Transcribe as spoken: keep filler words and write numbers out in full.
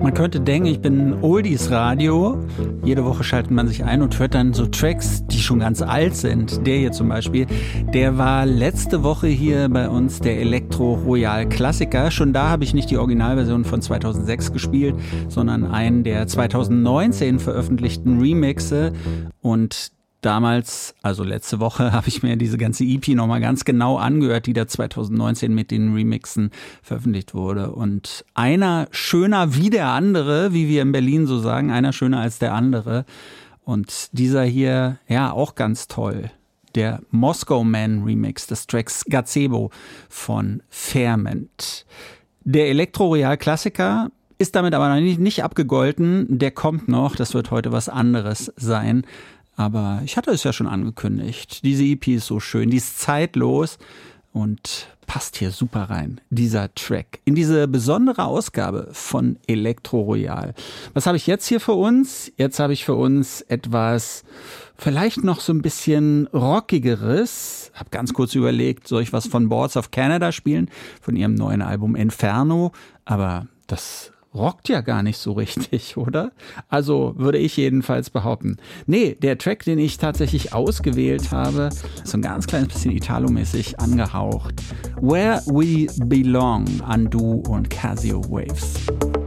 Man könnte denken, ich bin Oldies-Radio. Jede Woche schaltet man sich ein und hört dann so Tracks, die schon ganz alt sind. Der hier zum Beispiel, der war letzte Woche hier bei uns der Elektro Royal Klassiker. Schon da habe ich nicht die Originalversion von zweitausendsechs gespielt, sondern einen der zweitausendneunzehn veröffentlichten Remixe. Und damals, also letzte Woche, habe ich mir diese ganze E P nochmal ganz genau angehört, die da zweitausendneunzehn mit den Remixen veröffentlicht wurde. Und einer schöner wie der andere, wie wir in Berlin so sagen, einer schöner als der andere. Und dieser hier, ja, auch ganz toll. Der Moscow Man Remix des Tracks Gazebo von Ferment. Der Elektro Royal Klassiker ist damit aber noch nicht, nicht abgegolten. Der kommt noch, das wird heute was anderes sein. Aber ich hatte es ja schon angekündigt. Diese E P ist so schön, die ist zeitlos und passt hier super rein, dieser Track, in diese besondere Ausgabe von Elektro Royal. Was habe ich jetzt hier für uns? Jetzt habe ich für uns etwas vielleicht noch so ein bisschen rockigeres. Hab ganz kurz überlegt, soll ich was von Boards of Canada spielen, von ihrem neuen Album Inferno? Aber das rockt ja gar nicht so richtig, oder? Also würde ich jedenfalls behaupten. Nee, der Track, den ich tatsächlich ausgewählt habe, ist so ein ganz kleines bisschen Italo-mäßig angehaucht. Where We Belong, Undo und Casio Waves.